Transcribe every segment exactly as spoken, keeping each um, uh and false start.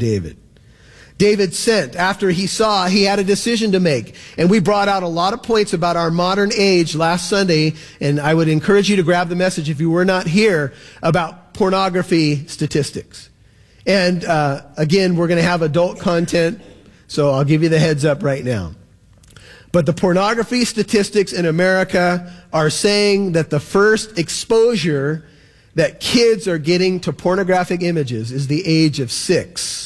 David. David sent after he saw he had a decision to make. And we brought out a lot of points about our modern age last Sunday, and I would encourage you to grab the message if you were not here, about pornography statistics. And uh, again, we're going to have adult content, so I'll give you the heads up right now. But the pornography statistics in America are saying that the first exposure that kids are getting to pornographic images is the age of six.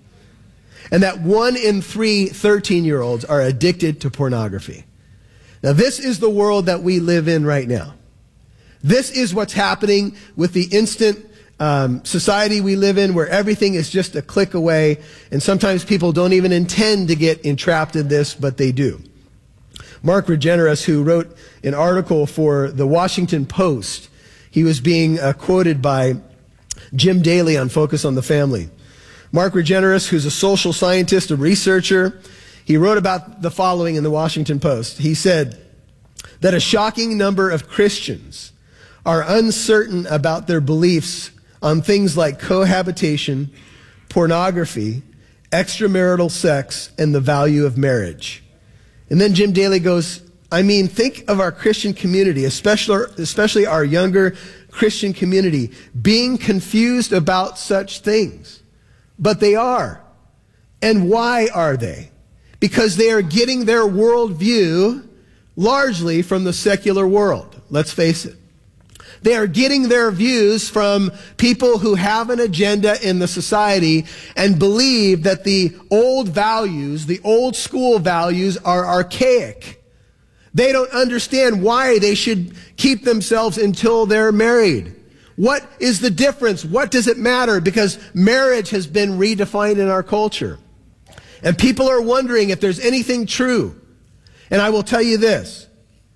And that one in three thirteen-year-olds are addicted to pornography. Now, this is the world that we live in right now. This is what's happening with the instant um, society we live in, where everything is just a click away. And sometimes people don't even intend to get entrapped in this, but they do. Mark Regeneris, who wrote an article for the Washington Post, he was being uh, quoted by Jim Daly on Focus on the Family. Mark Regeneris, who's a social scientist, a researcher, he wrote about the following in the Washington Post. He said that a shocking number of Christians are uncertain about their beliefs on things like cohabitation, pornography, extramarital sex, and the value of marriage. And then Jim Daly goes, I mean, think of our Christian community, especially, especially our younger Christian community, being confused about such things. But they are. And why are they? Because they are getting their worldview largely from the secular world. Let's face it. They are getting their views from people who have an agenda in the society and believe that the old values, the old school values, are archaic. They don't understand why they should keep themselves until they're married. What is the difference? What does it matter? Because marriage has been redefined in our culture. And people are wondering if there's anything true. And I will tell you this.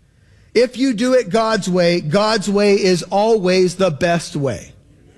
If you do it God's way, God's way is always the best way.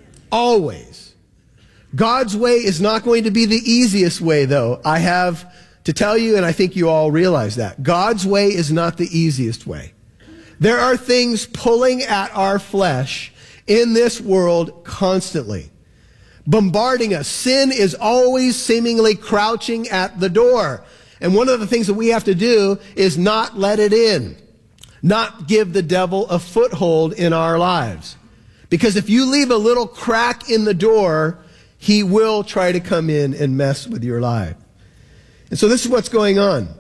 Always. God's way is not going to be the easiest way, though. I have to tell you, and I think you all realize that. God's way is not the easiest way. There are things pulling at our flesh in this world constantly, bombarding us. Sin is always seemingly crouching at the door. And one of the things that we have to do is not let it in, not give the devil a foothold in our lives. Because if you leave a little crack in the door, he will try to come in and mess with your life. And so this is what's going on.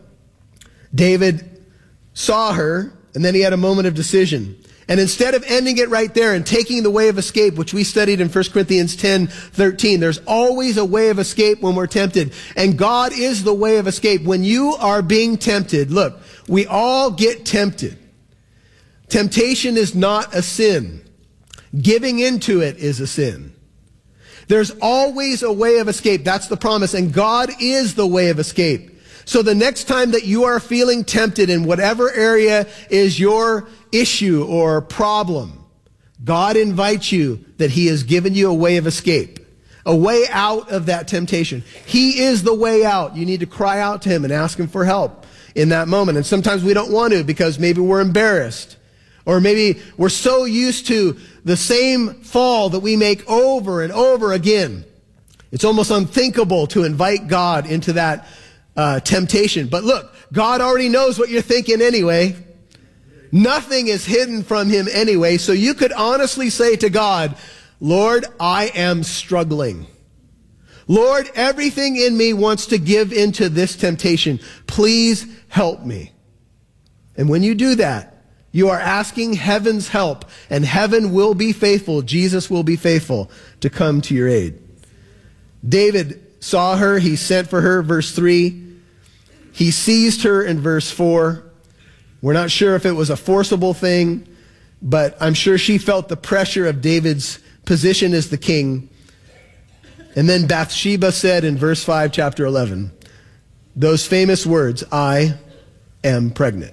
David saw her, and then he had a moment of decision. And instead of ending it right there and taking the way of escape, which we studied in First Corinthians ten thirteen, there's always a way of escape when we're tempted. And God is the way of escape. When you are being tempted, look, we all get tempted. Temptation is not a sin. Giving into it is a sin. There's always a way of escape. That's the promise. And God is the way of escape. So the next time that you are feeling tempted in whatever area is your issue or problem, God invites you that he has given you a way of escape, a way out of that temptation. He is the way out. You need to cry out to him and ask him for help in that moment. And sometimes we don't want to because maybe we're embarrassed, or maybe we're so used to the same fall that we make over and over again. It's almost unthinkable to invite God into that uh, temptation. But look, God already knows what you're thinking anyway. Nothing is hidden from him anyway. So you could honestly say to God, Lord, I am struggling. Lord, everything in me wants to give into this temptation. Please help me. And when you do that, you are asking heaven's help, and heaven will be faithful. Jesus will be faithful to come to your aid. David saw her. He sent for her, verse three. He seized her in verse four. We're not sure if it was a forcible thing, but I'm sure she felt the pressure of David's position as the king. And then Bathsheba said in verse five, chapter eleven, those famous words, I am pregnant.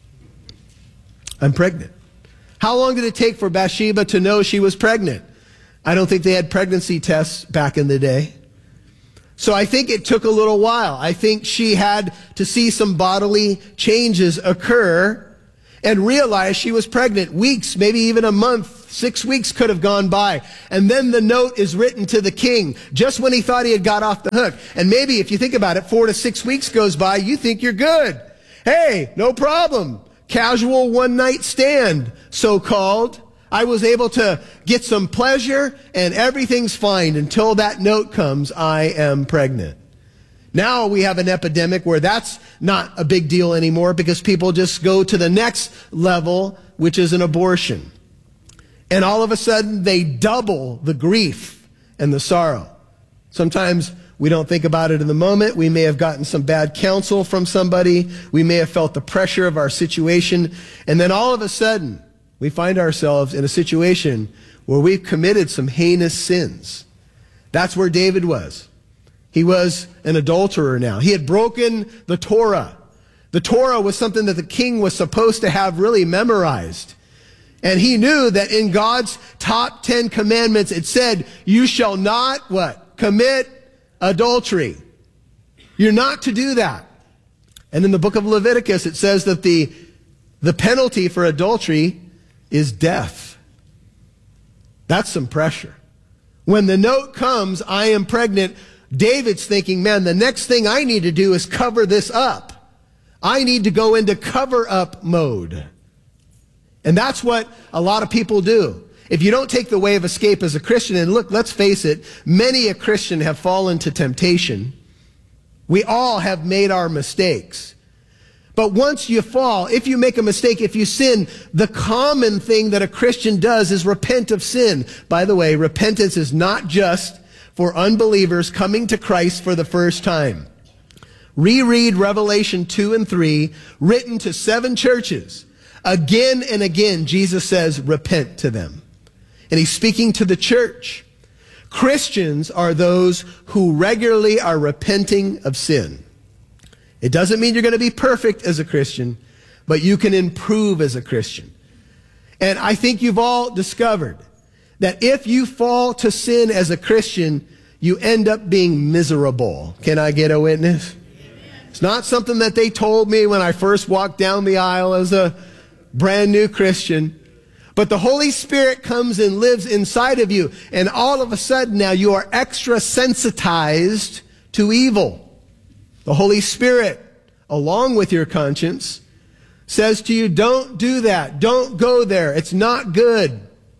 I'm pregnant. How long did it take for Bathsheba to know she was pregnant? I don't think they had pregnancy tests back in the day. So I think it took a little while. I think she had to see some bodily changes occur and realize she was pregnant. Weeks, maybe even a month, Six weeks could have gone by. And then the note is written to the king just when he thought he had got off the hook. And maybe if you think about it, four to six weeks goes by, you think you're good. Hey, no problem. Casual one night stand, so-called. I was able to get some pleasure and everything's fine until that note comes, I am pregnant. Now we have an epidemic where that's not a big deal anymore because people just go to the next level, which is an abortion. And all of a sudden they double the grief and the sorrow. Sometimes we don't think about it in the moment. We may have gotten some bad counsel from somebody. We may have felt the pressure of our situation. And then all of a sudden, we find ourselves in a situation where we've committed some heinous sins. That's where David was. He was an adulterer now. He had broken the Torah. The Torah was something that the king was supposed to have really memorized. And he knew that in God's top ten commandments, it said, you shall not, what? Commit adultery. You're not to do that. And in the book of Leviticus, it says that the, the penalty for adultery is death. That's some pressure. When the note comes, I am pregnant, David's thinking, man, the next thing I need to do is cover this up. I need to go into cover-up mode. And that's what a lot of people do. If you don't take the way of escape as a Christian, and look, let's face it, many a Christian have fallen to temptation. We all have made our mistakes. But once you fall, if you make a mistake, if you sin, the common thing that a Christian does is repent of sin. By the way, repentance is not just for unbelievers coming to Christ for the first time. Reread Revelation two and three, written to seven churches. Again and again, Jesus says, repent to them. And he's speaking to the church. Christians are those who regularly are repenting of sin. It doesn't mean you're going to be perfect as a Christian, but you can improve as a Christian. And I think you've all discovered that if you fall to sin as a Christian, you end up being miserable. Can I get a witness? Amen. It's not something that they told me when I first walked down the aisle as a brand new Christian. But the Holy Spirit comes and lives inside of you, and all of a sudden now you are extra sensitized to evil. The Holy Spirit, along with your conscience, says to you, don't do that. Don't go there. It's not good.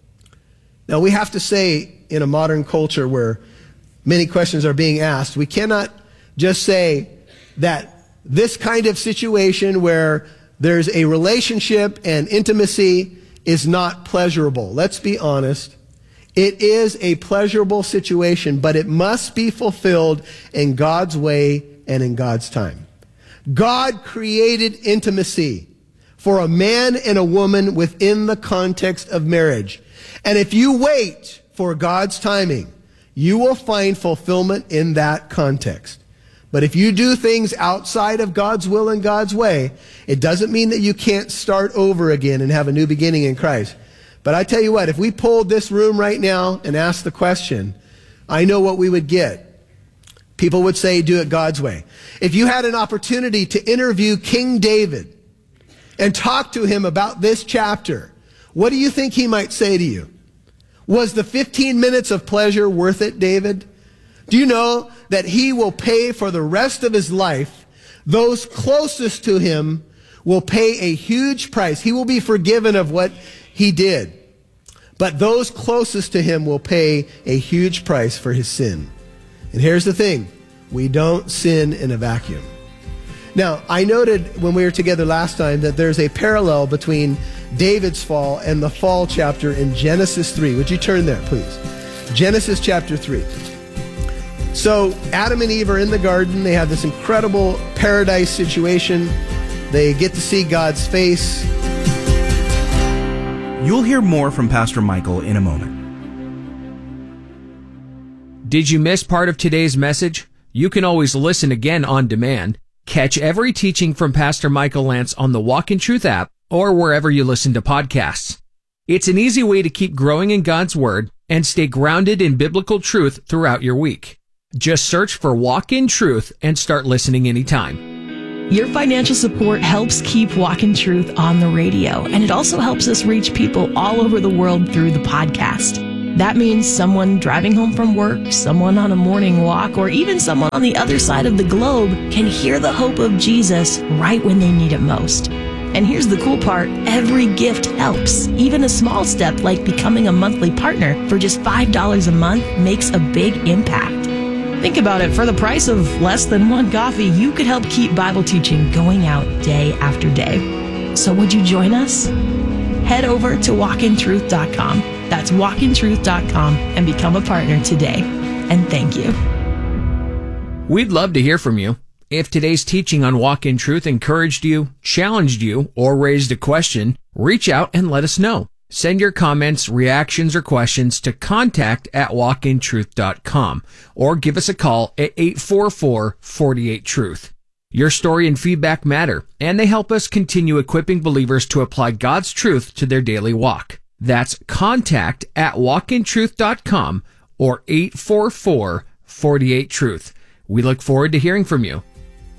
Now, we have to say, in a modern culture where many questions are being asked, we cannot just say that this kind of situation where there's a relationship and intimacy is not pleasurable. Let's be honest. It is a pleasurable situation, but it must be fulfilled in God's way and in God's time. God created intimacy for a man and a woman within the context of marriage. And if you wait for God's timing, you will find fulfillment in that context. But if you do things outside of God's will and God's way, it doesn't mean that you can't start over again and have a new beginning in Christ. But I tell you what, if we pulled this room right now and asked the question, I know what we would get. People would say, do it God's way. If you had an opportunity to interview King David and talk to him about this chapter, what do you think he might say to you? Was the fifteen minutes of pleasure worth it, David? Do you know that he will pay for the rest of his life? Those closest to him will pay a huge price. He will be forgiven of what he did. But those closest to him will pay a huge price for his sin. And here's the thing. We don't sin in a vacuum. Now, I noted when we were together last time that there's a parallel between David's fall and the fall chapter in Genesis three. Would you turn there, please? Genesis chapter three. So Adam and Eve are in the garden. They have this incredible paradise situation. They get to see God's face. You'll hear more from Pastor Michael in a moment. Did you miss part of today's message? You can always listen again on demand. Catch every teaching from Pastor Michael Lance on the Walk in Truth app or wherever you listen to podcasts. It's an easy way to keep growing in God's Word and stay grounded in biblical truth throughout your week. Just search for Walk in Truth and start listening anytime. Your financial support helps keep Walking Truth on the radio, and it also helps us reach people all over the world through the podcast. That means someone driving home from work, someone on a morning walk, or even someone on the other side of the globe can hear the hope of Jesus right when they need it most. And here's the cool part, every gift helps. Even a small step like becoming a monthly partner for just five dollars a month makes a big impact. Think about it, for the price of less than one coffee, you could help keep Bible teaching going out day after day. So would you join us? Head over to walk in truth dot com. That's walk in truth dot com and become a partner today. And thank you. We'd love to hear from you. If today's teaching on Walk in Truth encouraged you, challenged you, or raised a question, reach out and let us know. Send your comments, reactions, or questions to contact at walk in truth dot com or give us a call at eight four four, four eight, truth. Your story and feedback matter, and they help us continue equipping believers to apply God's truth to their daily walk. That's contact at walk in truth dot com or eight four four, four eight, truth. We look forward to hearing from you.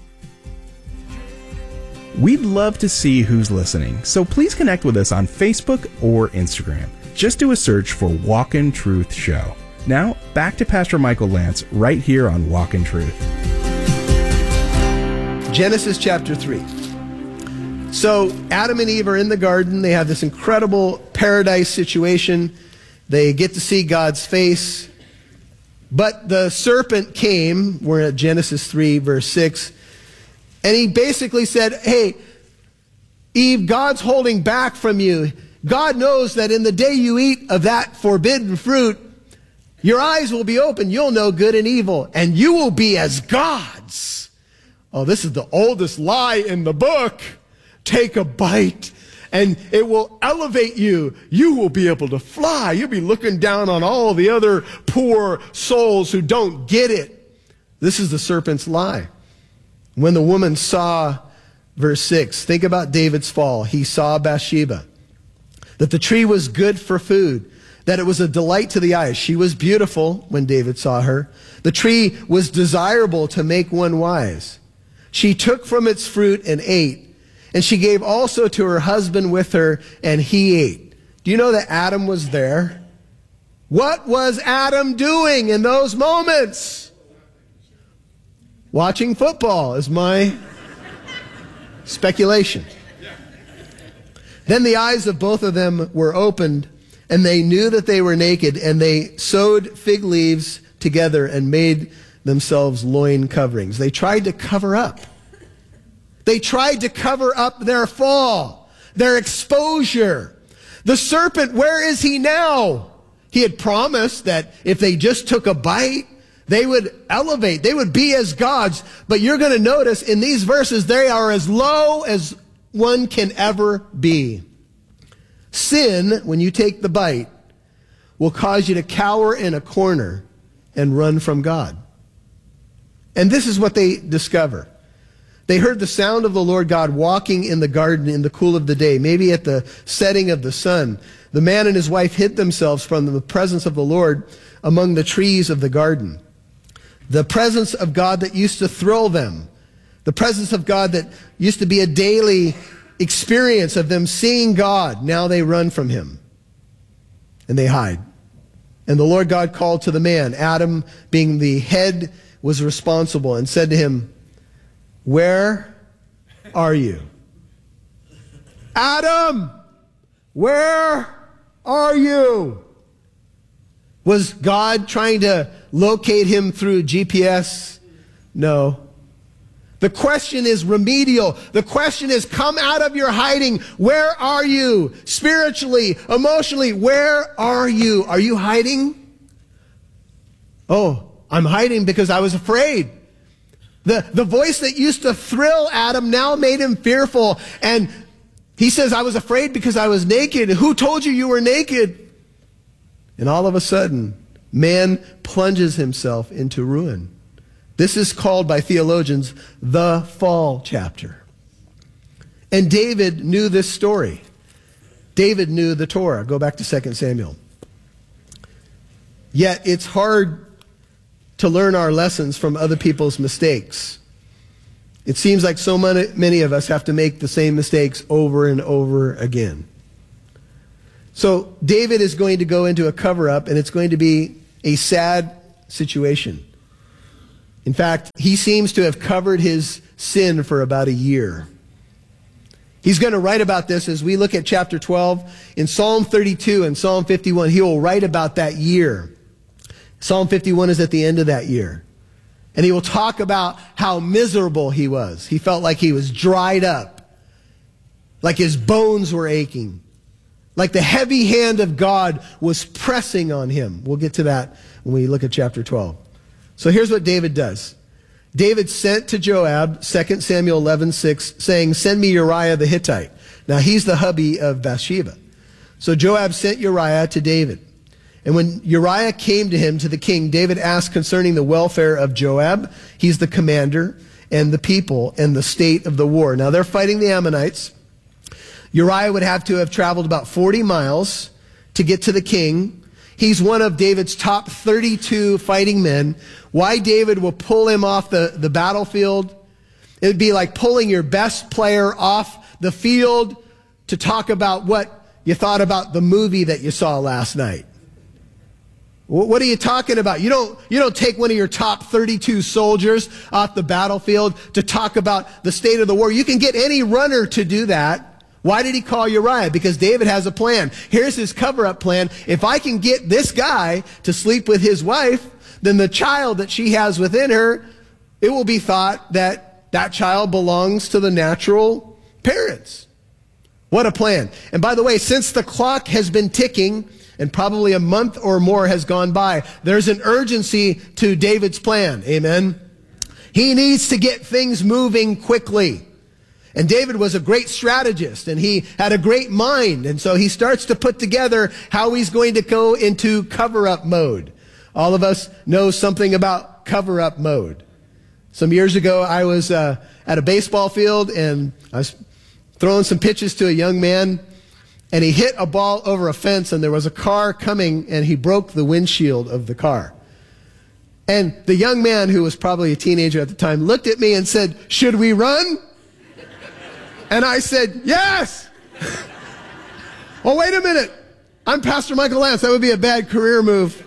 We'd love to see who's listening, so please connect with us on Facebook or Instagram. Just do a search for Walk in Truth Show. Now, back to Pastor Michael Lance right here on Walk in Truth. Genesis chapter three. So Adam and Eve are in the garden. They have this incredible paradise situation. They get to see God's face. But the serpent came, we're at Genesis three, verse six, and he basically said, hey, Eve, God's holding back from you. God knows that in the day you eat of that forbidden fruit, your eyes will be open. You'll know good and evil, and you will be as gods. Oh, this is the oldest lie in the book. Take a bite, and it will elevate you. You will be able to fly. You'll be looking down on all the other poor souls who don't get it. This is the serpent's lie. When the woman saw, verse six, think about David's fall. He saw Bathsheba, that the tree was good for food, that it was a delight to the eyes. She was beautiful when David saw her. The tree was desirable to make one wise. She took from its fruit and ate, and she gave also to her husband with her, and he ate. Do you know that Adam was there? What was Adam doing in those moments? Watching football is my speculation. Then the eyes of both of them were opened, and they knew that they were naked, and they sewed fig leaves together and made themselves loin coverings. They tried to cover up. They tried to cover up their fall, their exposure. The serpent, where is he now? He had promised that if they just took a bite, they would elevate. They would be as gods. But you're going to notice in these verses, they are as low as one can ever be. Sin, when you take the bite, will cause you to cower in a corner and run from God. And this is what they discover. They heard the sound of the Lord God walking in the garden in the cool of the day, maybe at the setting of the sun. The man and his wife hid themselves from the presence of the Lord among the trees of the garden. The presence of God that used to thrill them. The presence of God that used to be a daily experience of them seeing God. Now they run from him. And they hide. And the Lord God called to the man. Adam, being the head, was responsible and said to him, where are you? Adam, where are you? Was God trying to locate him through G P S? No. The question is remedial. The question is, come out of your hiding. Where are you? Spiritually, emotionally, where are you? Are you hiding? Oh, I'm hiding because I was afraid. The, the voice that used to thrill Adam now made him fearful. And he says, I was afraid because I was naked. Who told you you were naked? And all of a sudden, man plunges himself into ruin. This is called by theologians the fall chapter. And David knew this story. David knew the Torah. Go back to Second Samuel. Yet it's hard to learn our lessons from other people's mistakes. It seems like so many, many of us have to make the same mistakes over and over again. So David is going to go into a cover-up, and it's going to be a sad situation. In fact, he seems to have covered his sin for about a year. He's going to write about this as we look at chapter twelve. In Psalm thirty-two and Psalm fifty-one, he will write about that year. Psalm fifty-one is at the end of that year. And he will talk about how miserable he was. He felt like he was dried up, like his bones were aching, like the heavy hand of God was pressing on him. We'll get to that when we look at chapter twelve. So here's what David does. David sent to Joab, Second Samuel eleven six, saying, "Send me Uriah the Hittite." Now he's the hubby of Bathsheba. So Joab sent Uriah to David. And when Uriah came to him, to the king, David asked concerning the welfare of Joab. He's the commander, and the people, and the state of the war. Now they're fighting the Ammonites. Uriah would have to have traveled about forty miles to get to the king. He's one of David's top thirty-two fighting men. Why David will pull him off the, the battlefield? It would be like pulling your best player off the field to talk about what you thought about the movie that you saw last night. What are you talking about? You don't, you don't take one of your top thirty-two soldiers off the battlefield to talk about the state of the war. You can get any runner to do that. Why did he call Uriah? Because David has a plan. Here's his cover-up plan. If I can get this guy to sleep with his wife, then the child that she has within her, it will be thought that that child belongs to the natural parents. What a plan. And by the way, since the clock has been ticking, and probably a month or more has gone by, there's an urgency to David's plan. Amen? He needs to get things moving quickly. And David was a great strategist, and he had a great mind. And so he starts to put together how he's going to go into cover-up mode. All of us know something about cover-up mode. Some years ago, I was uh, at a baseball field, and I was throwing some pitches to a young man, and he hit a ball over a fence, and there was a car coming, and he broke the windshield of the car. And the young man, who was probably a teenager at the time, looked at me and said, "Should we run?" And I said, "Yes." "Oh, wait a minute. I'm Pastor Michael Lance. That would be a bad career move."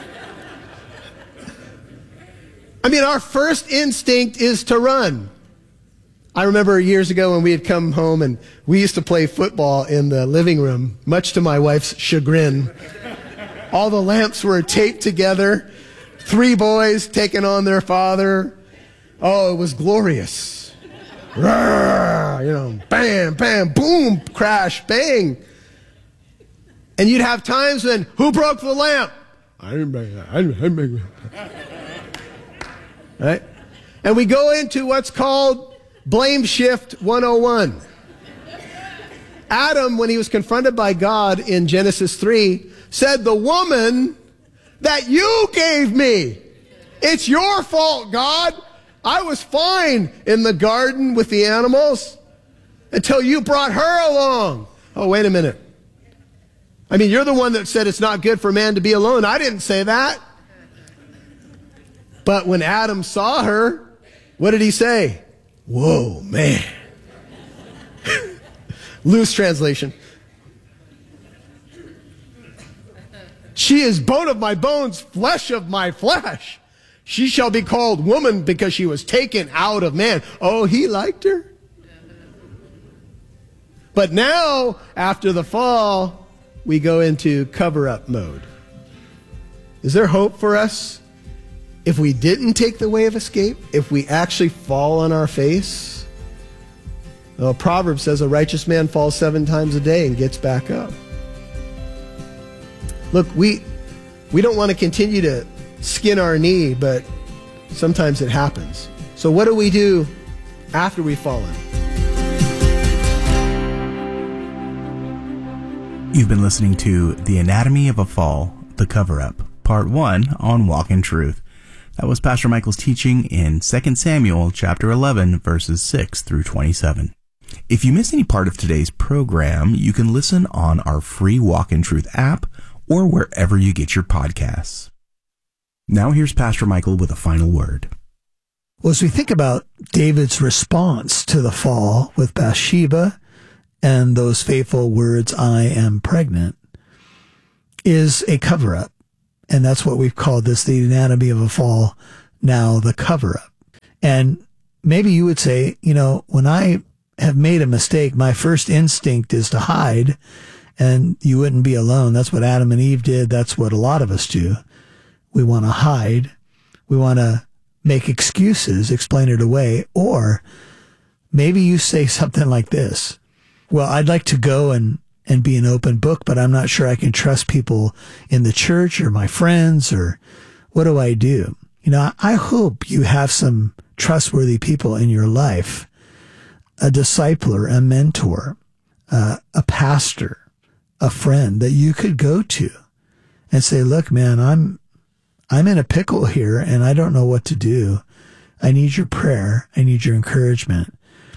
I mean, our first instinct is to run. I remember years ago when we had come home and we used to play football in the living room, much to my wife's chagrin. All the lamps were taped together, three boys taking on their father. Oh, it was glorious. Rawr, you know, bam, bam, boom, crash, bang. And you'd have times when, who broke the lamp? I didn't break that. I didn't break that. Right? And we go into what's called blame shift one oh one. Adam, when he was confronted by God in Genesis three, said, "The woman that you gave me, it's your fault, God. I was fine in the garden with the animals until you brought her along." Oh, wait a minute. I mean, you're the one that said it's not good for man to be alone. I didn't say that. But when Adam saw her, what did he say? "Whoa, man." Loose translation. "She is bone of my bones, flesh of my flesh. She shall be called woman because she was taken out of man." Oh, he liked her. But now, after the fall, we go into cover-up mode. Is there hope for us? If we didn't take the way of escape, if we actually fall on our face? Well, Proverbs says a righteous man falls seven times a day and gets back up. Look, we we don't want to continue to skin our knee, but sometimes it happens. So what do we do after we've fallen? You've been listening to The Anatomy of a Fall, The Cover-Up, Part one on Walk in Truth. That was Pastor Michael's teaching in Second Samuel chapter eleven, verses six through twenty-seven. If you missed any part of today's program, you can listen on our free Walk in Truth app or wherever you get your podcasts. Now here's Pastor Michael with a final word. Well, Well, as we think about David's response to the fall with Bathsheba and those fateful words, I am pregnant, is a cover-up. And that's what we've called this, the anatomy of a fall, now the cover-up. And maybe you would say, you know, when I have made a mistake, my first instinct is to hide, and you wouldn't be alone. That's what Adam and Eve did. That's what a lot of us do. We want to hide. We want to make excuses, explain it away. Or maybe you say something like this. Well, I'd like to go and, and be an open book, but I'm not sure I can trust people in the church or my friends, or what do I do? You know, I hope you have some trustworthy people in your life, a discipler, a mentor, uh, a pastor, a friend that you could go to and say, look, man, I'm, I'm in a pickle here and I don't know what to do. I need your prayer. I need your encouragement.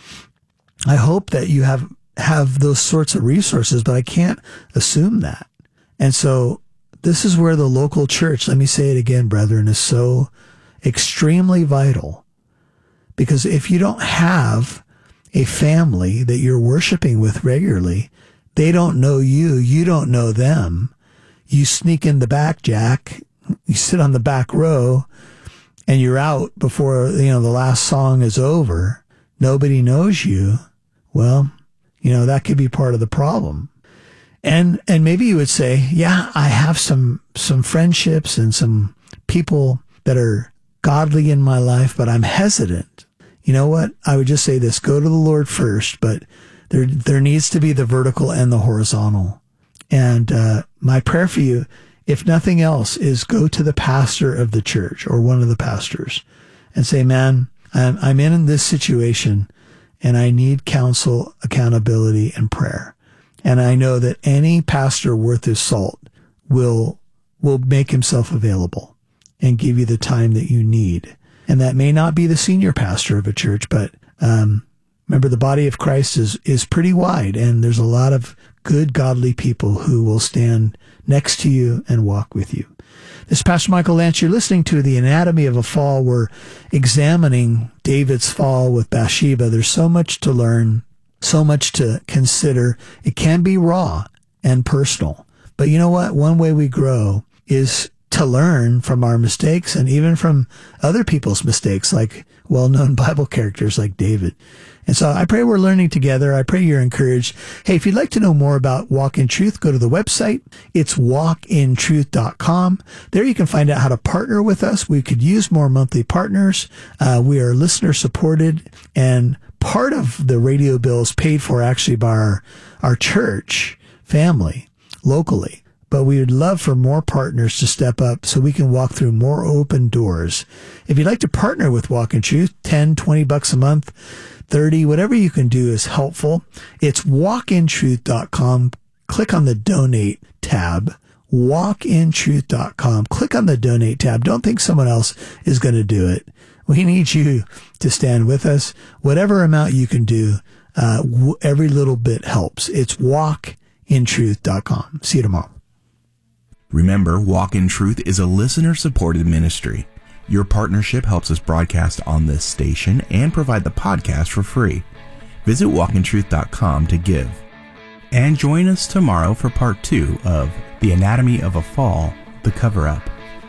I hope that you have, have those sorts of resources, but I can't assume that. And so this is where the local church, let me say it again, brethren, is so extremely vital. Because if you don't have a family that you're worshiping with regularly, they don't know you, you don't know them. You sneak in the back, Jack. You sit on the back row and you're out before, you know, the last song is over. Nobody knows you. Well, you know, that could be part of the problem. And, and maybe you would say, yeah, I have some, some friendships and some people that are godly in my life, but I'm hesitant. You know what? I would just say this, go to the Lord first, but there, there needs to be the vertical and the horizontal. And, uh, my prayer for you, if nothing else, is go to the pastor of the church or one of the pastors and say, man, I'm, I'm in this situation and I need counsel, accountability, and prayer. And I know that any pastor worth his salt will, will make himself available and give you the time that you need. And that may not be the senior pastor of a church, but, um, remember, the body of Christ is, is pretty wide, and there's a lot of good, godly people who will stand next to you and walk with you. This is Pastor Michael Lance. You're listening to The Anatomy of a Fall. We're examining David's fall with Bathsheba. There's so much to learn, so much to consider. It can be raw and personal. But you know what? One way we grow is to learn from our mistakes and even from other people's mistakes, like well-known Bible characters like David. And so I pray we're learning together. I pray you're encouraged. Hey, if you'd like to know more about Walk in Truth, go to the website. It's walk in truth dot com. There you can find out how to partner with us. We could use more monthly partners. Uh, we are listener supported, and part of the radio bill is paid for actually by our, our church family locally. But we would love for more partners to step up so we can walk through more open doors. If you'd like to partner with Walk in Truth, ten, twenty bucks a month, thirty, whatever you can do is helpful. It's walk in truth dot com. Click on the donate tab. walk in truth dot com. Click on the donate tab. Don't think someone else is going to do it. We need you to stand with us. Whatever amount you can do, uh, w- every little bit helps. It's walk in truth dot com. See you tomorrow. Remember, Walk in Truth is a listener-supported ministry. Your partnership helps us broadcast on this station and provide the podcast for free. Visit walk in truth dot com to give. And join us tomorrow for part two of The Anatomy of a Fall, the cover-up.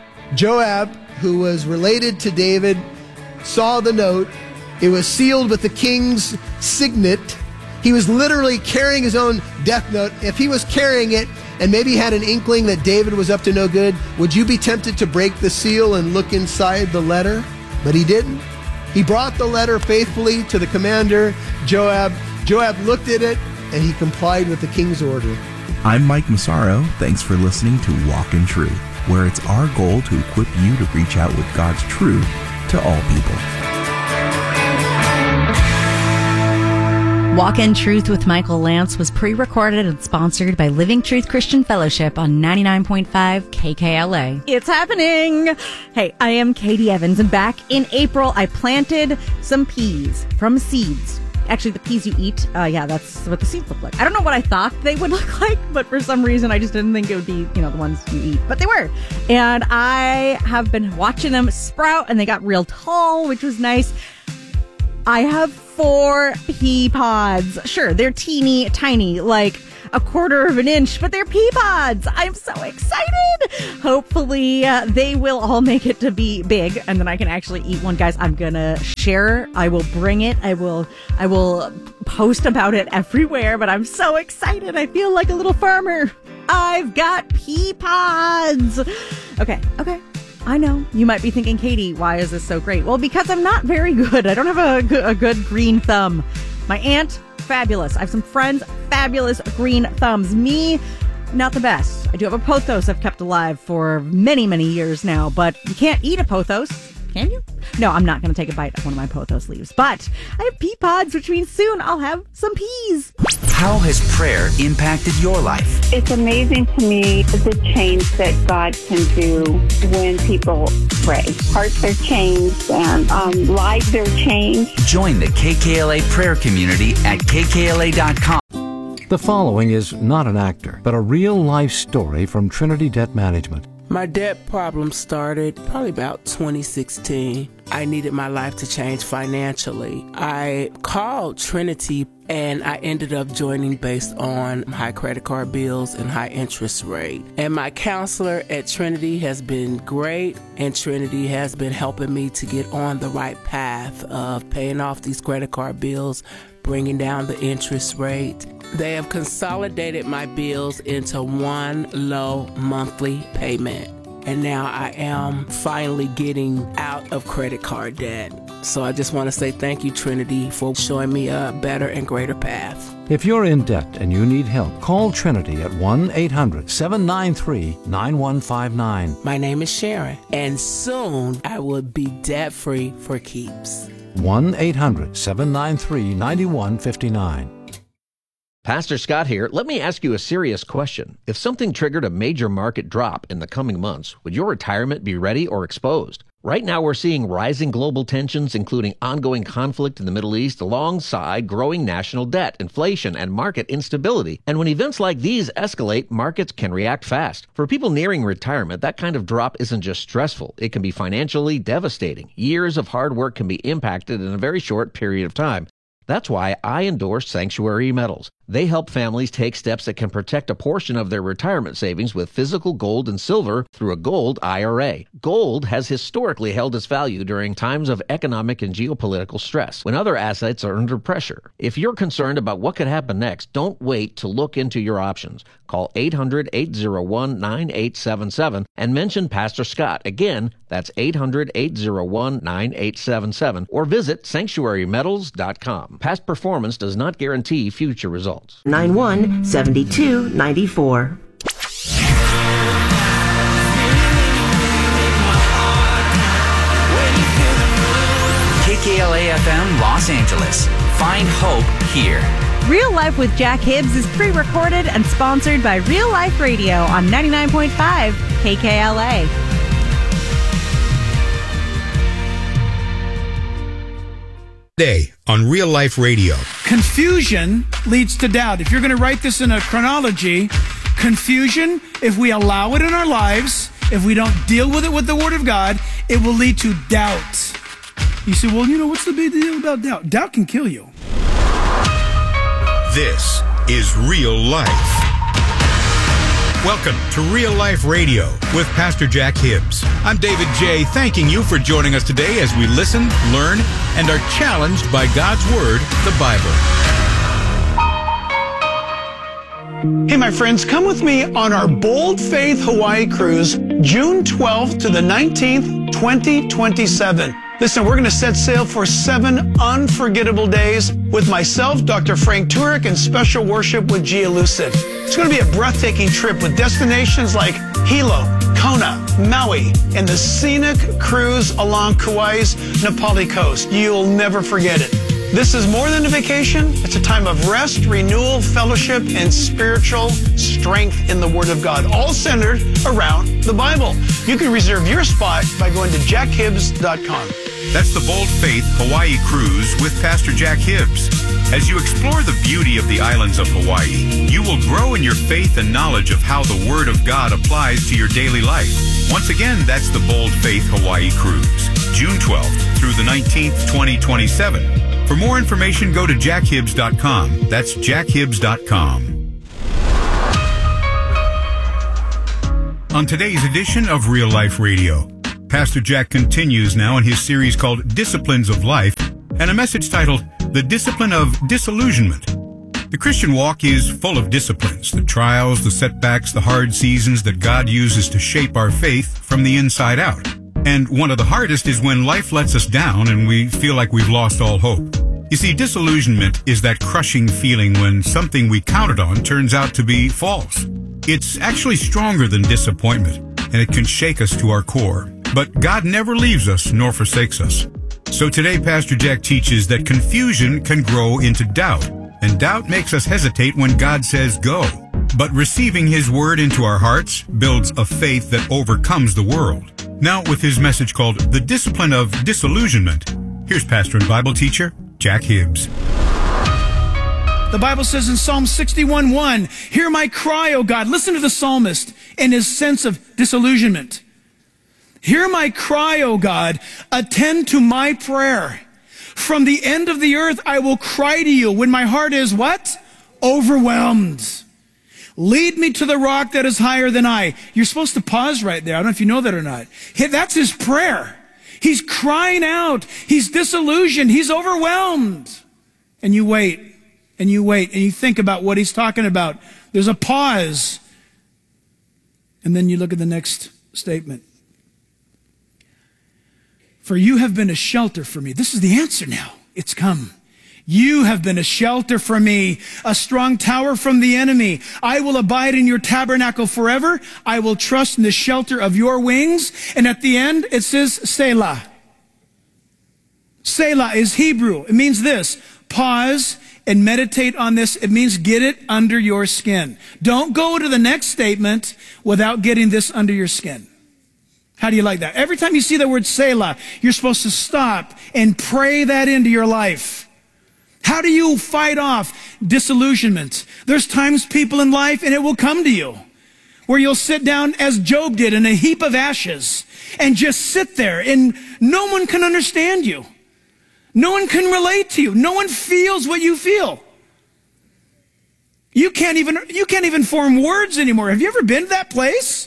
Joab, who was related to David, saw the note. It was sealed with the king's signet. He was literally carrying his own death note. If he was carrying it and maybe had an inkling that David was up to no good, would you be tempted to break the seal and look inside the letter? But he didn't. He brought the letter faithfully to the commander, Joab. Joab looked at it, and he complied with the king's order. I'm Mike Massaro. Thanks for listening to Walk in Truth, where it's our goal to equip you to reach out with God's truth to all people. Walk in Truth with Michael Lance was pre-recorded and sponsored by Living Truth Christian Fellowship on ninety-nine point five K K L A. It's happening! Hey, I am Katie Evans, and back in April, I planted some peas from seeds Actually, the peas you eat, uh, yeah, that's what the seeds look like. I don't know what I thought they would look like, but for some reason, I just didn't think it would be, you know, the ones you eat. But they were. And I have been watching them sprout, and they got real tall, which was nice. I have four pea pods. Sure, they're teeny tiny, like a quarter of an inch, but they're pea pods. I'm so excited. Hopefully uh, they will all make it to be big, and then I can actually eat one. Guys, I'm gonna share. I will bring it. I will I will post about it everywhere, but I'm so excited. I feel like a little farmer. I've got pea pods. Okay, okay. I know. You might be thinking, Katie, why is this so great? Well, because I'm not very good. I don't have a, good, a good green thumb. My aunt, fabulous. I have some friends, fabulous green thumbs. Me, not the best. I do have a pothos I've kept alive for many, many years now, but you can't eat a pothos. Can you? No, I'm not going to take a bite of one of my pothos leaves, but I have pea pods, which means soon I'll have some peas. How has prayer impacted your life? It's amazing to me the change that God can do when people pray. Hearts are changed and um, lives are changed. Join the K K L A prayer community at K K L A dot com. The following is not an actor, but a real-life story from Trinity Debt Management. My debt problem started probably about twenty sixteen. I needed my life to change financially. I called Trinity and I ended up joining based on high credit card bills and high interest rate. And my counselor at Trinity has been great, and Trinity has been helping me to get on the right path of paying off these credit card bills, bringing down the interest rate. They have consolidated my bills into one low monthly payment. And now I am finally getting out of credit card debt. So I just want to say thank you, Trinity, for showing me a better and greater path. If you're in debt and you need help, call Trinity at one eight hundred seven nine three nine one five nine. My name is Sharon, and soon I will be debt-free for keeps. one eight hundred seven nine three nine one five nine. Pastor Scott here. Let me ask you a serious question. If something triggered a major market drop in the coming months, would your retirement be ready or exposed? Right now, we're seeing rising global tensions, including ongoing conflict in the Middle East, alongside growing national debt, inflation, and market instability. And when events like these escalate, markets can react fast. For people nearing retirement, that kind of drop isn't just stressful. It can be financially devastating. Years of hard work can be impacted in a very short period of time. That's why I endorse Sanctuary Metals. They help families take steps that can protect a portion of their retirement savings with physical gold and silver through a gold I R A. Gold has historically held its value during times of economic and geopolitical stress, when other assets are under pressure. If you're concerned about what could happen next, don't wait to look into your options. Call eight hundred eight oh one nine eight seven seven and mention Pastor Scott. Again, that's eight hundred eight oh one nine eight seven seven, or visit sanctuary metals dot com. Past performance does not guarantee future results. nine one seven two nine four. K K L A F M Los Angeles. Find hope here. Real Life with Jack Hibbs is pre-recorded and sponsored by Real Life Radio on ninety-nine point five K K L A. Day on Real Life Radio. Confusion leads to doubt. If you're going to write this in a chronology, confusion, if we allow it in our lives, if we don't deal with it with the Word of God, it will lead to doubt. You say, well, you know, what's the big deal about doubt? Doubt can kill you. This is Real Life. Welcome to Real Life Radio with Pastor Jack Hibbs. I'm David J., thanking you for joining us today as we listen, learn, and are challenged by God's Word, the Bible. Hey, my friends, come with me on our Bold Faith Hawaii cruise, June twelfth to the nineteenth, twenty twenty-seven. Listen, we're going to set sail for seven unforgettable days with myself, Doctor Frank Turek, and special worship with Gia Lucid. It's going to be a breathtaking trip with destinations like Hilo, Kona, Maui, and the scenic cruise along Kauai's Napali coast. You'll never forget it. This is more than a vacation. It's a time of rest, renewal, fellowship, and spiritual strength in the Word of God, all centered around the Bible. You can reserve your spot by going to jack hibbs dot com. That's the Bold Faith Hawaii Cruise with Pastor Jack Hibbs. As you explore the beauty of the islands of Hawaii, you will grow in your faith and knowledge of how the Word of God applies to your daily life. Once again, that's the Bold Faith Hawaii Cruise, June twelfth through the nineteenth, twenty twenty-seven. For more information, go to jack hibbs dot com. That's jack hibbs dot com. On today's edition of Real Life Radio, Pastor Jack continues now in his series called Disciplines of Life, and a message titled The Discipline of Disillusionment. The Christian walk is full of disciplines, the trials, the setbacks, the hard seasons that God uses to shape our faith from the inside out. And one of the hardest is when life lets us down and we feel like we've lost all hope. You see, disillusionment is that crushing feeling when something we counted on turns out to be false. It's actually stronger than disappointment, and it can shake us to our core. But God never leaves us nor forsakes us. So today, Pastor Jack teaches that confusion can grow into doubt, and doubt makes us hesitate when God says go. But receiving His Word into our hearts builds a faith that overcomes the world. Now, with his message called The Discipline of Disillusionment, here's pastor and Bible teacher, Jack Hibbs. The Bible says in Psalm sixty-one one, hear my cry, O God. Listen to the psalmist and his sense of disillusionment. Hear my cry, O God. Attend to my prayer. From the end of the earth I will cry to you when my heart is what? Overwhelmed. Lead me to the rock that is higher than I. You're supposed to pause right there. I don't know if you know that or not. That's his prayer. He's crying out. He's disillusioned. He's overwhelmed. And you wait. And you wait and you think about what he's talking about. There's a pause. And then you look at the next statement. For you have been a shelter for me. This is the answer now. It's come. You have been a shelter for me, a strong tower from the enemy. I will abide in your tabernacle forever. I will trust in the shelter of your wings. And at the end, it says Selah. Selah is Hebrew. It means this. Pause and meditate on this. It means get it under your skin. Don't go to the next statement without getting this under your skin. How do you like that? Every time you see the word Selah, you're supposed to stop and pray that into your life. How do you fight off disillusionment? There's times, people in life, and it will come to you, where you'll sit down as Job did in a heap of ashes and just sit there and no one can understand you. No one can relate to you. No one feels what you feel. You can't even, you can't even form words anymore. Have you ever been to that place?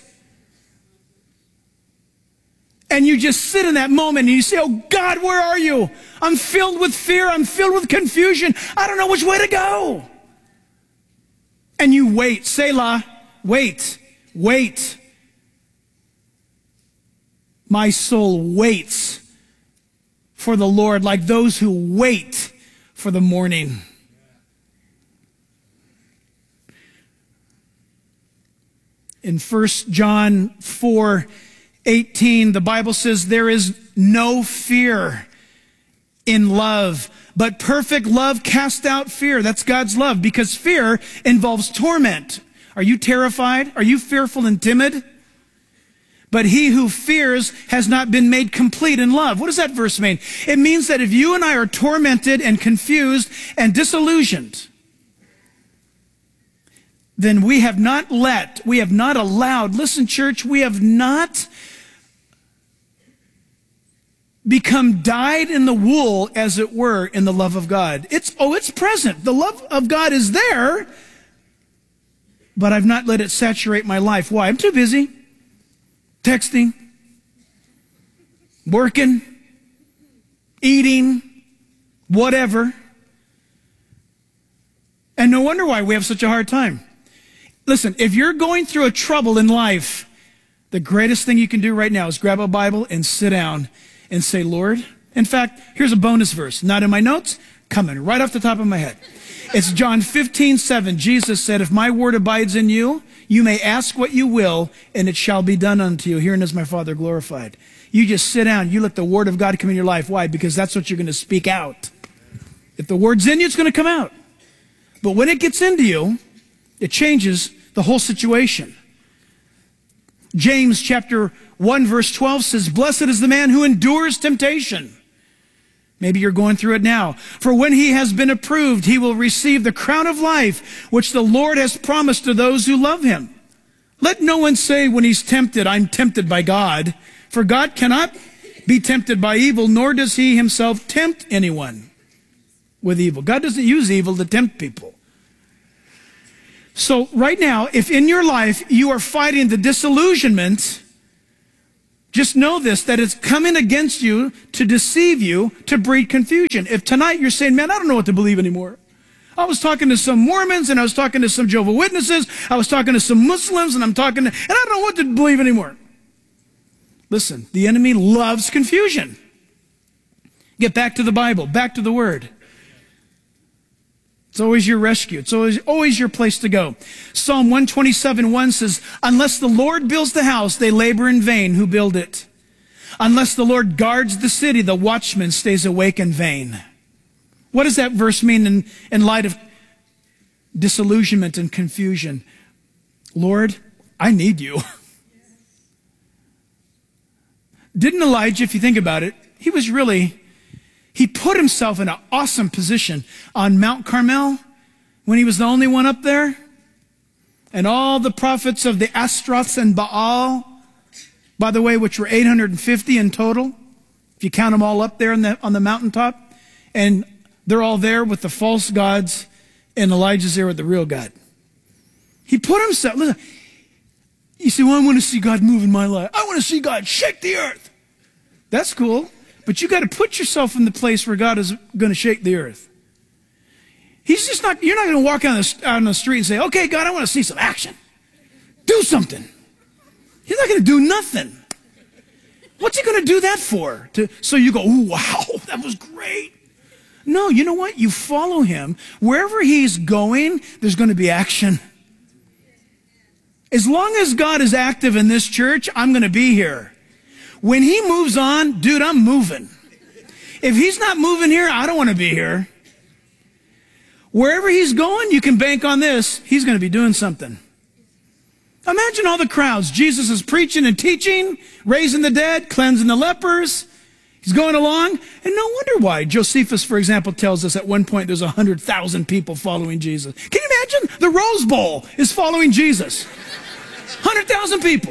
And you just sit in that moment and you say, oh God, where are you? I'm filled with fear. I'm filled with confusion. I don't know which way to go. And you wait. Selah, wait, wait. My soul waits for the Lord like those who wait for the morning. In First John four eighteen, the Bible says there is no fear in love, but perfect love casts out fear. That's God's love, because fear involves torment. Are you terrified? Are you fearful and timid? But he who fears has not been made complete in love. What does that verse mean? It means that if you and I are tormented and confused and disillusioned, then we have not let, we have not allowed, listen church, we have not become dyed in the wool, as it were, in the love of God. It's, oh, it's present. The love of God is there, but I've not let it saturate my life. Why? I'm too busy. Texting, working, eating, whatever. And no wonder why we have such a hard time. Listen, if you're going through a trouble in life, the greatest thing you can do right now is grab a Bible and sit down and say, Lord, in fact, here's a bonus verse, not in my notes, coming right off the top of my head. It's John fifteen seven. Jesus said, if my word abides in you, you may ask what you will, and it shall be done unto you. Herein is my Father glorified. You just sit down. You let the word of God come in your life. Why? Because that's what you're going to speak out. If the word's in you, it's going to come out. But when it gets into you, it changes the whole situation. James chapter one verse twelve says, blessed is the man who endures temptation. Maybe you're going through it now. For when he has been approved, he will receive the crown of life, which the Lord has promised to those who love him. Let no one say when he's tempted, I'm tempted by God. For God cannot be tempted by evil, nor does he himself tempt anyone with evil. God doesn't use evil to tempt people. So right now, if in your life you are fighting the disillusionment, just know this, that it's coming against you to deceive you, to breed confusion. If tonight you're saying, man, I don't know what to believe anymore. I was talking to some Mormons, and I was talking to some Jehovah's Witnesses, I was talking to some Muslims, and I'm talking to, and I don't know what to believe anymore. Listen, the enemy loves confusion. Get back to the Bible, back to the Word. It's always your rescue. It's always, always your place to go. Psalm one twenty-seven one says, unless the Lord builds the house, they labor in vain who build it. Unless the Lord guards the city, the watchman stays awake in vain. What does that verse mean in, in light of disillusionment and confusion? Lord, I need you. Didn't Elijah, if you think about it, he was really... He put himself in an awesome position on Mount Carmel when he was the only one up there. And all the prophets of the Ashtaroths and Baal, by the way, which were eight hundred fifty in total, if you count them all up there on the, on the mountaintop. And they're all there with the false gods, and Elijah's there with the real God. He put himself, listen, you say, well, I want to see God move in my life. I want to see God shake the earth. That's cool. But you got to put yourself in the place where God is going to shake the earth. He's just not, you're not going to walk out on, the, out on the street and say, okay, God, I want to see some action. Do something. He's not going to do nothing. What's he going to do that for? To, so you go, ooh, wow, that was great. No, you know what? You follow him. Wherever he's going, there's going to be action. As long as God is active in this church, I'm going to be here. When he moves on, dude, I'm moving. If he's not moving here, I don't want to be here. Wherever he's going, you can bank on this. He's going to be doing something. Imagine all the crowds. Jesus is preaching and teaching, raising the dead, cleansing the lepers. He's going along. And no wonder why. Josephus, for example, tells us at one point there's one hundred thousand people following Jesus. Can you imagine? The Rose Bowl is following Jesus. one hundred thousand people.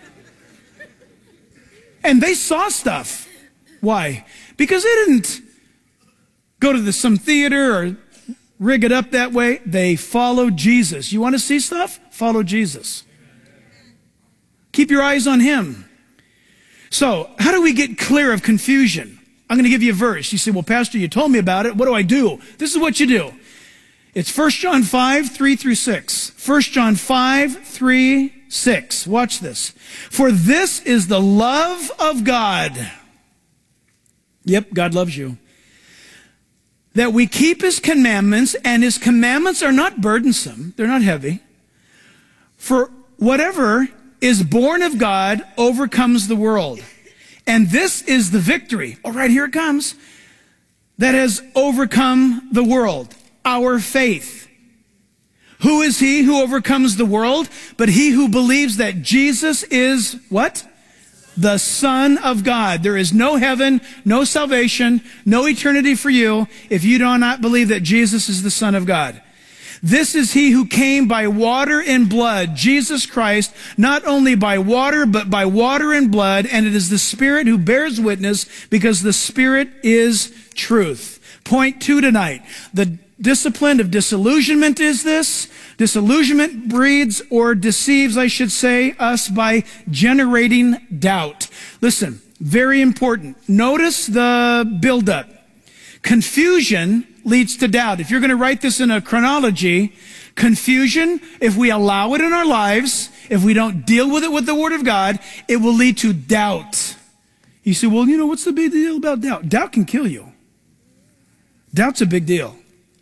And they saw stuff. Why? Because they didn't go to the, some theater or rig it up that way. They followed Jesus. You want to see stuff? Follow Jesus. Keep your eyes on him. So, how do we get clear of confusion? I'm going to give you a verse. You say, well, Pastor, you told me about it. What do I do? This is what you do. It's First John five, three through six. First John five, three, six. Watch this. For this is the love of God. Yep, God loves you. That we keep his commandments, and his commandments are not burdensome. They're not heavy. For whatever is born of God overcomes the world. And this is the victory. All right, here it comes. That has overcome the world. Our faith. Who is he who overcomes the world? But he who believes that Jesus is what? The Son of God. There is no heaven, no salvation, no eternity for you if you do not believe that Jesus is the Son of God. This is he who came by water and blood, Jesus Christ, not only by water, but by water and blood. And it is the Spirit who bears witness, because the Spirit is truth. Point two tonight. The discipline of disillusionment is this. Disillusionment breeds, or deceives, I should say, us by generating doubt. Listen, very important. Notice the buildup. Confusion leads to doubt. If you're going to write this in a chronology, confusion, if we allow it in our lives, if we don't deal with it with the Word of God, it will lead to doubt. You say, well, you know, what's the big deal about doubt? Doubt can kill you. Doubt's a big deal.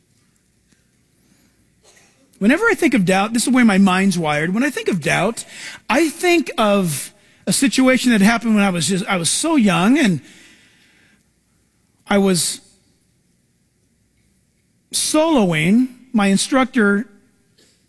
Whenever I think of doubt, this is the way my mind's wired. When I think of doubt, I think of a situation that happened when I was just, I was so young, and I was soloing. My instructor,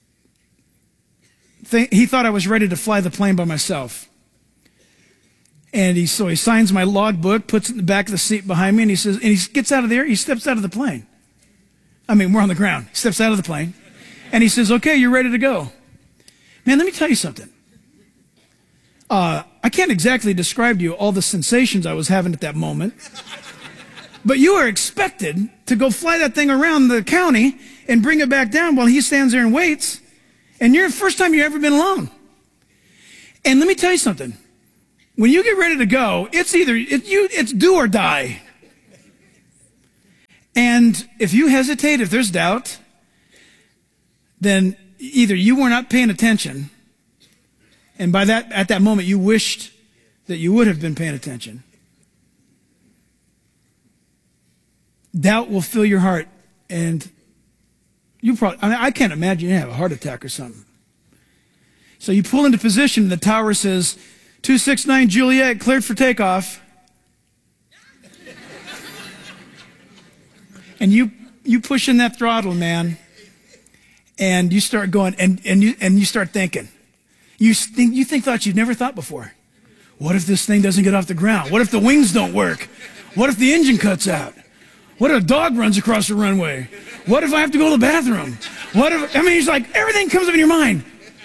th- he thought I was ready to fly the plane by myself. And he, so he signs my logbook, puts it in the back of the seat behind me, and he says, and he gets out of there, he steps out of the plane. I mean, we're on the ground. He steps out of the plane, and he says, okay, you're ready to go. Man, let me tell you something. Uh, I can't exactly describe to you all the sensations I was having at that moment, but you are expected to go fly that thing around the county and bring it back down while he stands there and waits, and you're the first time you've ever been alone. And let me tell you something. When you get ready to go, it's either it, you, it's do or die. And if you hesitate, if there's doubt, then either you were not paying attention, and by that, at that moment, you wished that you would have been paying attention. Doubt will fill your heart, and you probably, I mean, I can't imagine you have a heart attack or something. So you pull into position, and the tower says, two six nine Juliet, cleared for takeoff. And you, you push in that throttle, man, and you start going, and, and, you, and you start thinking. You think, you think thoughts you've never thought before. What if this thing doesn't get off the ground? What if the wings don't work? What if the engine cuts out? What if a dog runs across the runway? What if I have to go to the bathroom? What if, I mean, it's like everything comes up in your mind.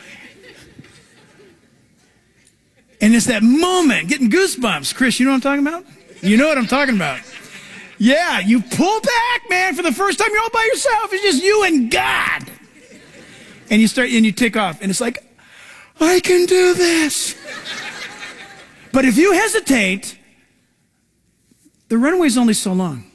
And it's that moment, getting goosebumps. Chris, you know what I'm talking about? You know what I'm talking about. Yeah, you pull back, man, for the first time. You're all by yourself. It's just you and God. And you start, and you take off. And it's like, I can do this. But if you hesitate, the runway's only so long.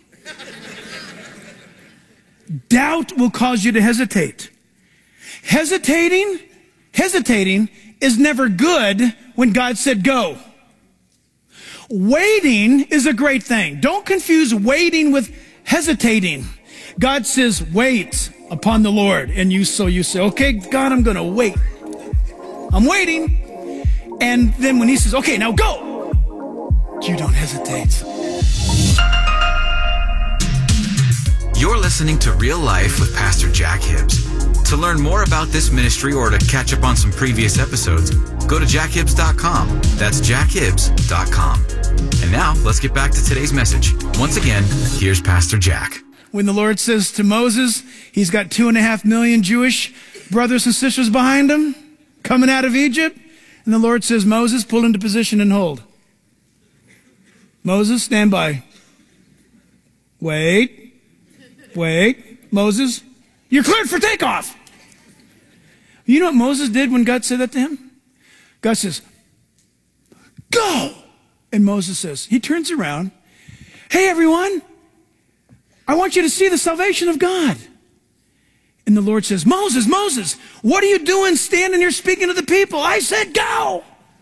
Doubt will cause you to hesitate. Hesitating, hesitating is never good when God said go. Waiting is a great thing. Don't confuse waiting with hesitating. God says, wait upon the Lord. And you, so you say, okay, God, I'm going to wait. I'm waiting. And then when he says, okay, now go, you don't hesitate. You're listening to Real Life with Pastor Jack Hibbs. To learn more about this ministry or to catch up on some previous episodes, go to jack hibbs dot com. That's jack hibbs dot com. And now, let's get back to today's message. Once again, here's Pastor Jack. When the Lord says to Moses, he's got two and a half million Jewish brothers and sisters behind him, coming out of Egypt, and the Lord says, Moses, pull into position and hold. Moses, stand by. Wait. Wait. Moses, you're cleared for takeoff. You know what Moses did when God said that to him? God says, go. And Moses says, he turns around. Hey, everyone, I want you to see the salvation of God. And the Lord says, Moses, Moses, what are you doing standing here speaking to the people? I said, go.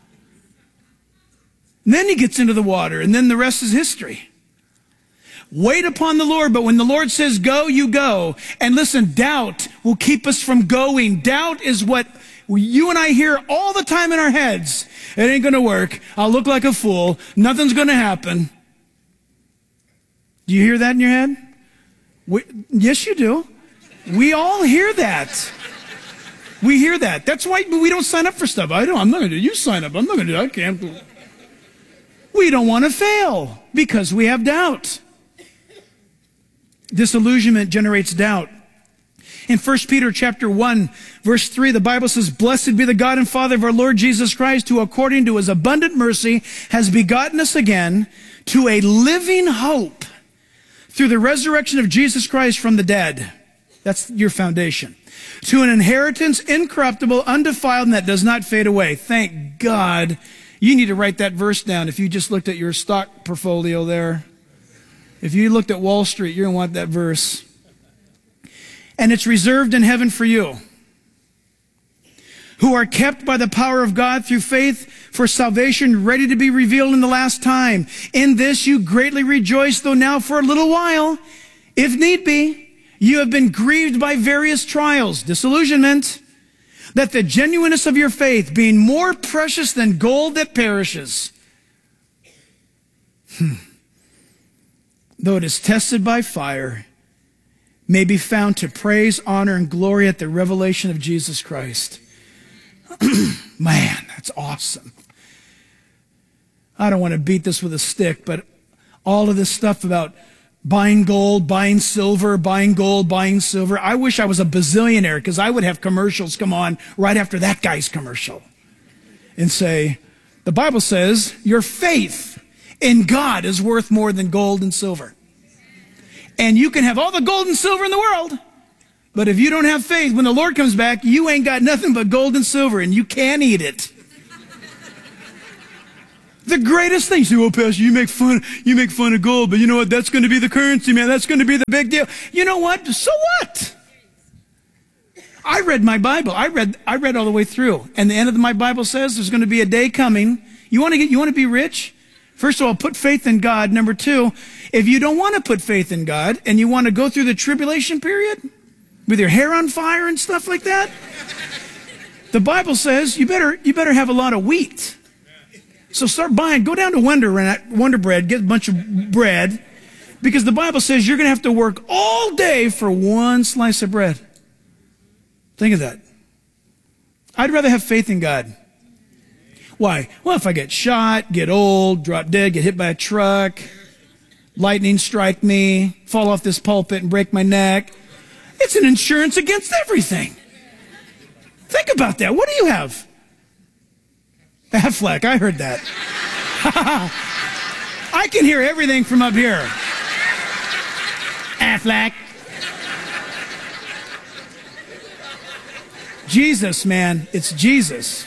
And then he gets into the water, and then the rest is history. Wait upon the Lord, but when the Lord says go, you go. And listen, doubt will keep us from going. Doubt is what you and I hear all the time in our heads. It ain't going to work. I'll look like a fool. Nothing's going to happen. Do you hear that in your head? We, yes, you do. We all hear that. We hear that. That's why we don't sign up for stuff. I don't. I'm not going to do. You sign up. I'm not going to do. I can't. We don't want to fail because we have doubt. Disillusionment generates doubt. In First Peter chapter one, verse three, the Bible says, Blessed be the God and Father of our Lord Jesus Christ, who according to his abundant mercy has begotten us again to a living hope through the resurrection of Jesus Christ from the dead. That's your foundation. To an inheritance incorruptible, undefiled, and that does not fade away. Thank God. You need to write that verse down if you just looked at your stock portfolio there. If you looked at Wall Street, you're going to want that verse. And it's reserved in heaven for you, who are kept by the power of God through faith for salvation, ready to be revealed in the last time. In this you greatly rejoice, though now for a little while, if need be, you have been grieved by various trials, disillusionment, that the genuineness of your faith, being more precious than gold that perishes, hmm, though it is tested by fire, may be found to praise, honor, and glory at the revelation of Jesus Christ. Man, that's awesome. I don't want to beat this with a stick, but all of this stuff about buying gold, buying silver, buying gold, buying silver. I wish I was a bazillionaire because I would have commercials come on right after that guy's commercial and say, the Bible says your faith in God is worth more than gold and silver. And you can have all the gold and silver in the world, but if you don't have faith, when the Lord comes back, you ain't got nothing but gold and silver, and you can't eat it. The greatest thing. You say, well, Pastor, you make fun, you make fun of gold, but you know what? That's going to be the currency, man. That's going to be the big deal. You know what? So what? I read my Bible. I read, I read all the way through. And the end of my Bible says there's going to be a day coming. You want to get, you want to be rich? First of all, put faith in God. Number two, if you don't want to put faith in God and you want to go through the tribulation period with your hair on fire and stuff like that, the Bible says you better, you better have a lot of wheat. So start buying, go down to Wonder, Wonder Bread, get a bunch of bread, because the Bible says you're going to have to work all day for one slice of bread. Think of that. I'd rather have faith in God. Why? Well, if I get shot, get old, drop dead, get hit by a truck, lightning strike me, fall off this pulpit and break my neck, it's an insurance against everything. Think about that. What do you have? Affleck, I heard that. I can hear everything from up here. Affleck. Jesus, man, it's Jesus.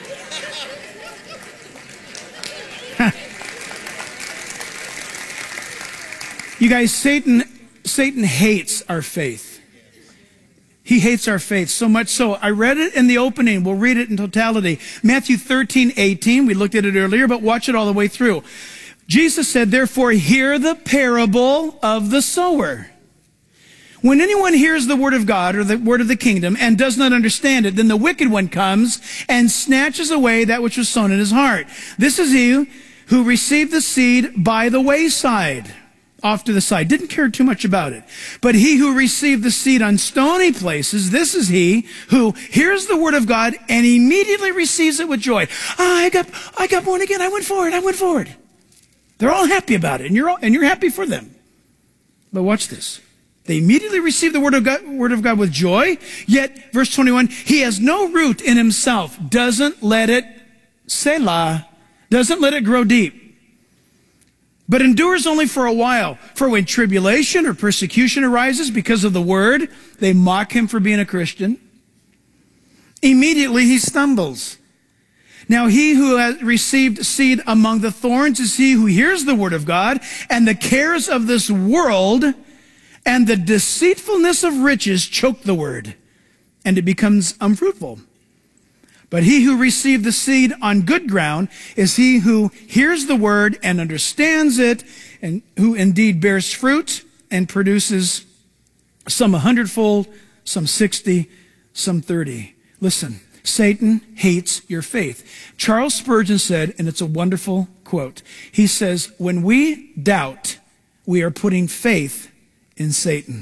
You guys, Satan, Satan hates our faith. He hates our faith so much so. I read it in the opening. We'll read it in totality. Matthew thirteen, eighteen. We looked at it earlier, but watch it all the way through. Jesus said, therefore, hear the parable of the sower. When anyone hears the word of God or the word of the kingdom and does not understand it, then the wicked one comes and snatches away that which was sown in his heart. This is he who received the seed by the wayside. Off to the side, didn't care too much about it. But he who received the seed on stony places, this is he who hears the word of God and immediately receives it with joy. Ah, I got, I got born again. I went forward. I went forward. They're all happy about it, and you're all, and you're happy for them. But watch this. They immediately receive the word of God, word of God with joy. Yet, verse twenty-one, he has no root in himself. Doesn't let it, Selah, doesn't let it grow deep. But endures only for a while. For when tribulation or persecution arises because of the word, they mock him for being a Christian. Immediately he stumbles. Now he who has received seed among the thorns is he who hears the word of God, and the cares of this world and the deceitfulness of riches choke the word, and it becomes unfruitful. But he who received the seed on good ground is he who hears the word and understands it, and who indeed bears fruit and produces some a hundredfold, some sixty, some thirty. Listen, Satan hates your faith. Charles Spurgeon said, and it's a wonderful quote, he says, when we doubt, we are putting faith in Satan.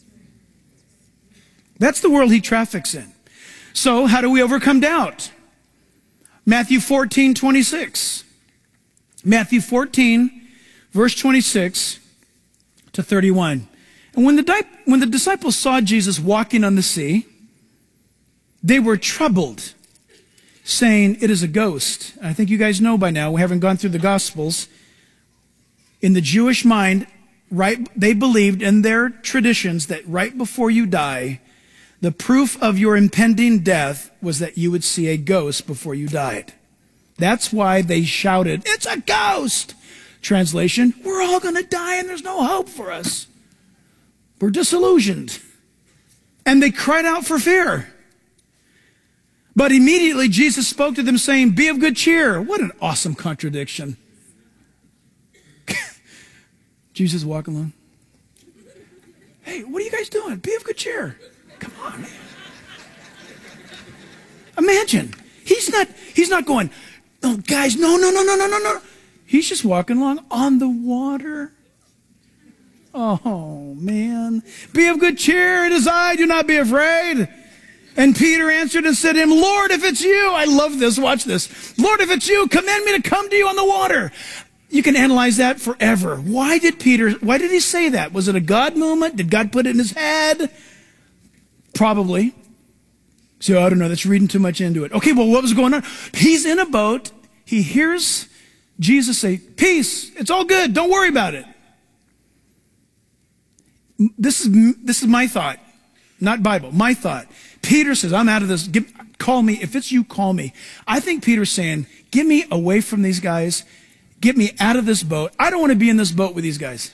That's the world he traffics in. So how do we overcome doubt? Matthew fourteen, twenty-six. Matthew fourteen, verse twenty-six to thirty-one. And when the, di- when the disciples saw Jesus walking on the sea, they were troubled, saying, it is a ghost. I think you guys know by now, we haven't gone through the Gospels. In the Jewish mind, right, they believed in their traditions that right before you die, the proof of your impending death was that you would see a ghost before you died. That's why they shouted, it's a ghost! Translation, we're all going to die and there's no hope for us. We're disillusioned. And they cried out for fear. But immediately Jesus spoke to them saying, be of good cheer. What an awesome contradiction. Jesus walking along. Hey, what are you guys doing? Be of good cheer. Come on, man. Imagine. He's not, he's not going, oh, guys, no, no, no, no, no, no, no. He's just walking along on the water. Oh, man. Be of good cheer. It is I. Do not be afraid. And Peter answered and said to him, Lord, if it's you, I love this, watch this. Lord, if it's you, command me to come to you on the water. You can analyze that forever. Why did Peter, why did he say that? Was it a God moment? Did God put it in his head? Probably. So I don't know, that's reading too much into it. Okay, well, what was going on? He's in a boat. He hears Jesus say, peace, it's all good, don't worry about it. This is, this is my thought, not Bible, my thought. Peter says, I'm out of this. Give, call me. If it's you, call me. I think Peter's saying, get me away from these guys. Get me out of this boat. I don't want to be in this boat with these guys.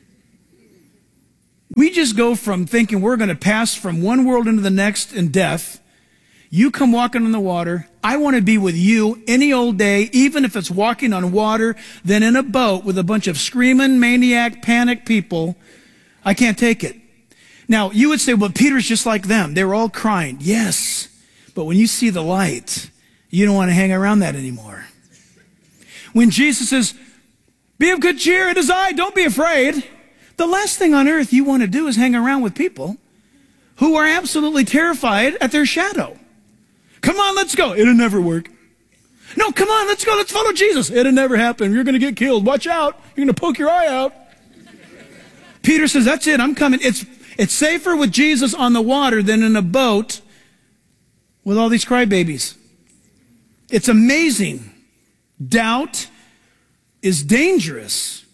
We just go from thinking we're going to pass from one world into the next in death. You come walking on the water. I want to be with you any old day, even if it's walking on water, than in a boat with a bunch of screaming, maniac, panic people. I can't take it. Now, you would say, well, Peter's just like them. They were all crying. Yes, but when you see the light, you don't want to hang around that anymore. When Jesus says, be of good cheer, it is I, don't be afraid. The last thing on earth you want to do is hang around with people who are absolutely terrified at their shadow. Come on, let's go. It'll never work. No, come on, let's go. Let's follow Jesus. It'll never happen. You're going to get killed. Watch out. You're going to poke your eye out. Peter says, that's it. I'm coming. It's, it's safer with Jesus on the water than in a boat with all these crybabies. It's amazing. Doubt is dangerous.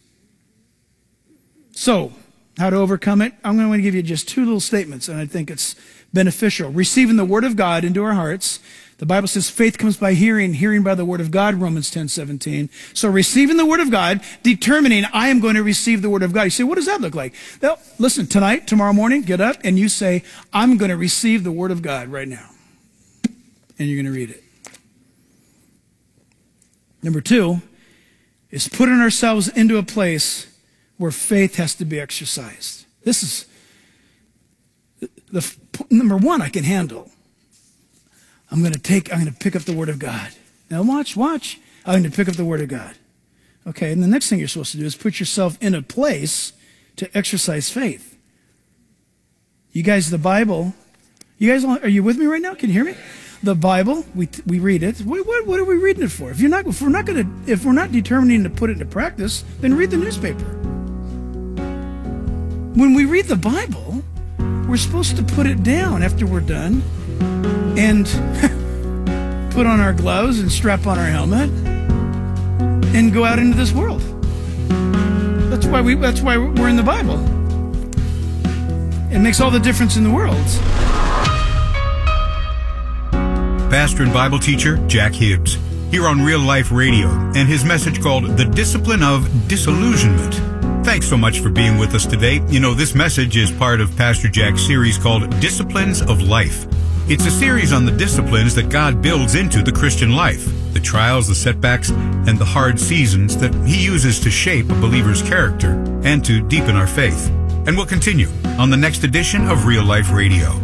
So, how to overcome it? I'm going to give you just two little statements, and I think it's beneficial. Receiving the Word of God into our hearts. The Bible says faith comes by hearing, hearing by the Word of God, Romans ten seventeen. So receiving the Word of God, determining I am going to receive the Word of God. You say, what does that look like? Well, listen, tonight, tomorrow morning, get up and you say, I'm going to receive the Word of God right now. And you're going to read it. Number two is putting ourselves into a place where faith has to be exercised. This is the, the number one I can handle. I'm going to take, I'm going to pick up the Word of God. Now watch, watch. I'm going to pick up the Word of God. Okay, and the next thing you're supposed to do is put yourself in a place to exercise faith. You guys, the Bible, you guys, are you with me right now? Can you hear me? The Bible, we we read it. What, what, what are we reading it for? If you're not, if we're not going to, if we're not determining to put it into practice, then read the newspaper. When we read the Bible, we're supposed to put it down after we're done and put on our gloves and strap on our helmet and go out into this world. That's why we. That's why we're in the Bible. It makes all the difference in the world. Pastor and Bible teacher Jack Hibbs, here on Real Life Radio, and his message called The Discipline of Disillusionment. Thanks so much for being with us today. You know, this message is part of Pastor Jack's series called Disciplines of Life. It's a series on the disciplines that God builds into the Christian life, the trials, the setbacks, and the hard seasons that He uses to shape a believer's character and to deepen our faith. And we'll continue on the next edition of Real Life Radio.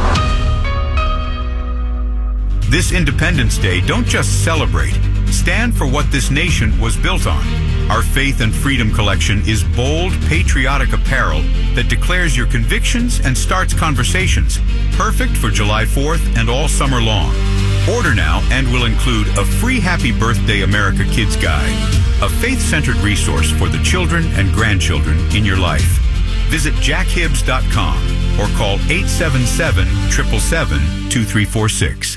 This Independence Day, don't just celebrate. Stand for what this nation was built on. Our Faith and Freedom collection is bold, patriotic apparel that declares your convictions and starts conversations. Perfect for July fourth and all summer long. Order now and will include a free Happy Birthday America Kids Guide, a faith-centered resource for the children and grandchildren in your life. Visit jack hibbs dot com or call eight seven seven, seven seven seven, two three four six.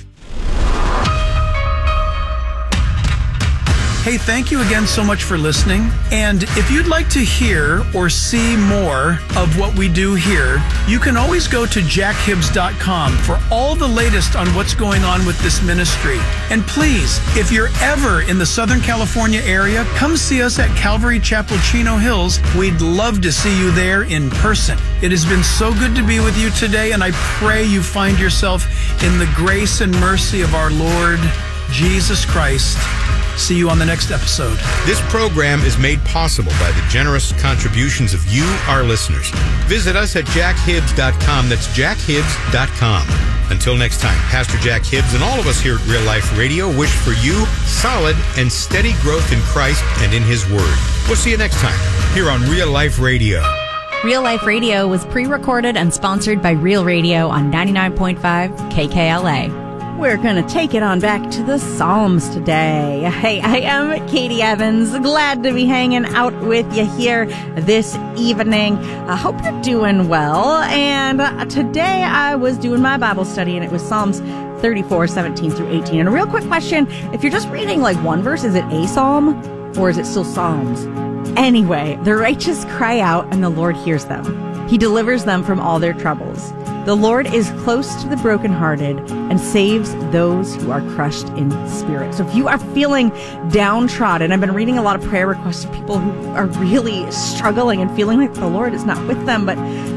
Hey, thank you again so much for listening. And if you'd like to hear or see more of what we do here, you can always go to jack hibbs dot com for all the latest on what's going on with this ministry. And please, if you're ever in the Southern California area, come see us at Calvary Chapel, Chino Hills. We'd love to see you there in person. It has been so good to be with you today, and I pray you find yourself in the grace and mercy of our Lord Jesus Christ. See you on the next episode. This program is made possible by the generous contributions of you, our listeners. Visit us at jack hibbs dot com. That's jack hibbs dot com. Until next time, Pastor Jack Hibbs and all of us here at Real Life Radio wish for you solid and steady growth in Christ and in His Word. We'll see you next time here on Real Life Radio. Real Life Radio was pre-recorded and sponsored by Real Radio on ninety-nine point five K K L A. We're going to take it on back to the Psalms today. Hey, I am Katie Evans. Glad to be hanging out with you here this evening. I hope you're doing well. And uh, today I was doing my Bible study, and it was Psalms thirty-four, seventeen through eighteen. And a real quick question, if you're just reading like one verse, is it a psalm or is it still Psalms? Anyway, the righteous cry out and the Lord hears them. He delivers them from all their troubles. The Lord is close to the brokenhearted and saves those who are crushed in spirit. So if you are feeling downtrodden, I've been reading a lot of prayer requests of people who are really struggling and feeling like the Lord is not with them, but